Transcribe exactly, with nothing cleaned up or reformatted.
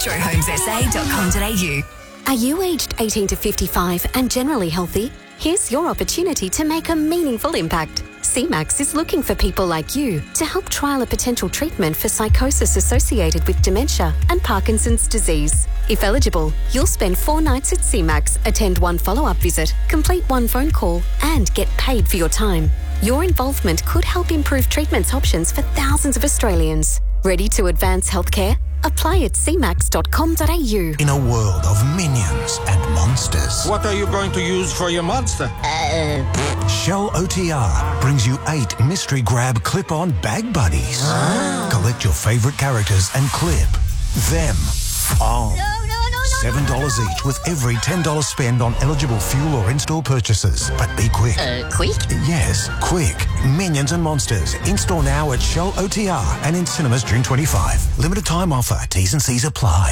metro homes s a dot com dot a u. Are you aged eighteen to fifty-five and generally healthy? Here's your opportunity to make a meaningful impact. C MAX is looking for people like you to help trial a potential treatment for psychosis associated with dementia and Parkinson's disease. If eligible, you'll spend four nights at C MAX, attend one follow-up visit, complete one phone call, and get paid for your time. Your involvement could help improve treatment options for thousands of Australians. Ready to advance healthcare? Apply at c max dot com dot a u. In a world of minions and monsters, What are you going to use for your monster? Uh, Shell O T R brings you eight mystery grab clip-on bag buddies. Ah. Collect your favourite characters and clip them on. seven dollars each with every ten dollars spend on eligible fuel or in-store purchases. But be quick. Uh, quick? Yes, quick. Minions and Monsters. In-store now at Shell O T R and in cinemas June twenty-fifth. Limited time offer. T's and C's apply.